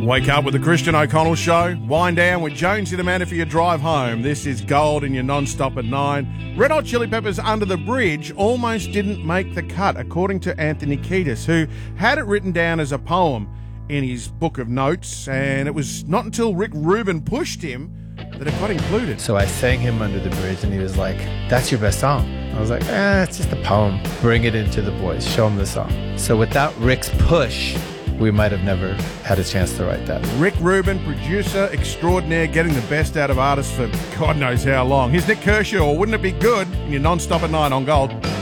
Wake up with the Christian O'Connell Show. Wind down with Jonesy the Man for your drive home. This is Gold in your non-stop at 9. Red Hot Chili Peppers' Under the Bridge almost didn't make the cut, according to Anthony Kiedis, who had it written down as a poem in his book of notes, and it was not until Rick Rubin pushed him that it got included. So I sang him Under the Bridge, and he was like, "That's your best song." I was like, it's just a poem. Bring it into the boys. Show them the song. So without Rick's push, we might have never had a chance to write that. Rick Rubin, producer extraordinaire, getting the best out of artists for God knows how long. Here's Nick Kershaw. Wouldn't it be good in your non-stop at 9 on Gold?